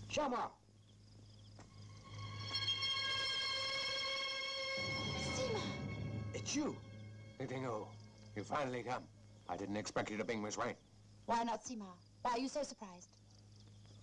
Shyama! Seema! It's you! Li Ting-Hu, you finally come. I didn't expect you to bring Miss Wang. Why not Seema? Why are you so surprised?